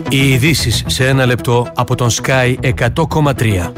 Οι ειδήσεις σε ένα λεπτό από τον Sky 100,3.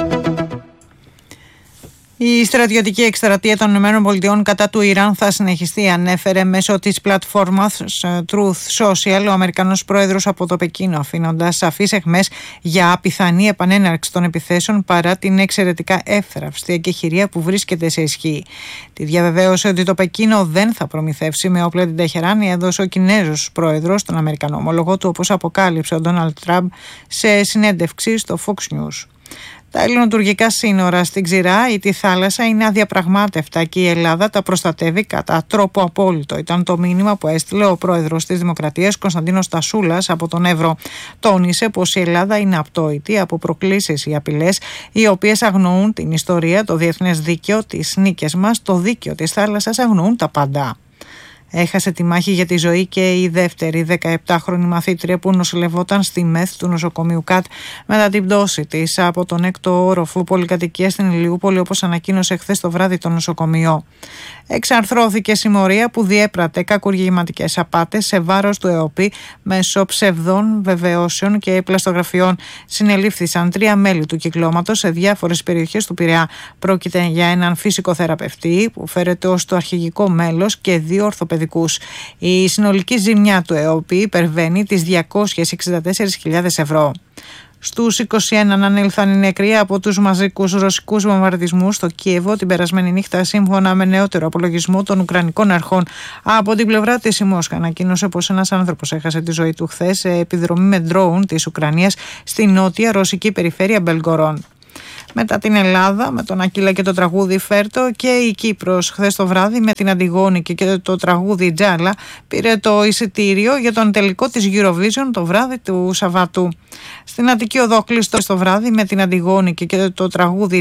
Η στρατιωτική εκστρατεία των ΗΠΑ κατά του Ιράν θα συνεχιστεί, ανέφερε μέσω της πλατφόρμας Truth Social ο Αμερικανός πρόεδρος από το Πεκίνο, αφήνοντας σαφείς αιχμές για πιθανή επανέναρξη των επιθέσεων παρά την εξαιρετικά εύθραυστη εκεχηρία που βρίσκεται σε ισχύ. Τη διαβεβαίωσε ότι το Πεκίνο δεν θα προμηθεύσει με όπλα την Τεχεράνη, έδωσε ο Κινέζος πρόεδρος τον Αμερικανό ομολογό του, όπως αποκάλυψε ο Ντόναλντ Τραμπ σε συνέντευξη στο Fox News. Τα ελληνοτουρκικά σύνορα στην ξηρά ή τη θάλασσα είναι αδιαπραγμάτευτα και η Ελλάδα τα προστατεύει κατά τρόπο απόλυτο. Ήταν το μήνυμα που έστειλε ο πρόεδρος της Δημοκρατίας Κωνσταντίνος Τασούλας από τον Εύρο. Τόνισε πως η Ελλάδα είναι απτόητη από προκλήσεις ή απειλές οι οποίες αγνοούν την ιστορία, το διεθνές δίκαιο, τις νίκες μας, το δίκαιο της θάλασσας, αγνοούν τα πάντα. Έχασε τη μάχη για τη ζωή και η δεύτερη 17χρονη μαθήτρια που νοσηλευόταν στη ΜΕΘ του νοσοκομείου ΚΑΤ μετά την πτώση της από τον 6ο όροφο πολυκατοικία στην Ηλιούπολη, όπως ανακοίνωσε χθες το βράδυ το νοσοκομείο. Εξαρθρώθηκε συμμορία που διέπρατε κακουργηματικές απάτες σε βάρος του ΕΟΠΗ μέσω ψευδών βεβαιώσεων και πλαστογραφιών. Συνελήφθησαν 3 μέλη του κυκλώματος σε διάφορες περιοχές του Πειραιά. Πρόκειται για έναν φυσικοθεραπευτή που φέρεται ως το αρχηγικό μέλος και 2 ορθοπαιδικούς. Η συνολική ζημιά του ΕΟΠΗ υπερβαίνει τις 264.000 ευρώ. Στους 21 ανέλθαν οι νεκροί από τους μαζικούς ρωσικούς βομβαρδισμούς στο Κίεβο την περασμένη νύχτα, σύμφωνα με νεότερο απολογισμό των Ουκρανικών αρχών. Από την πλευρά της η Μόσχα ανακοίνωσε πως ένας άνθρωπος έχασε τη ζωή του χθες σε επιδρομή με ντρόουν της Ουκρανίας στη νότια ρωσική περιφέρεια Μπελγκορών. Μετά την Ελλάδα με τον Ακύλα και το τραγούδι Φέρτο, και η Κύπρος χθες το βράδυ με την Αντιγόνη και το τραγούδι Τζάλα πήρε το εισιτήριο για τον τελικό της Eurovision το βράδυ του Σαββάτου. Στην Αττική Οδό κλειστό το βράδυ με την Αντιγόνη και το τραγούδι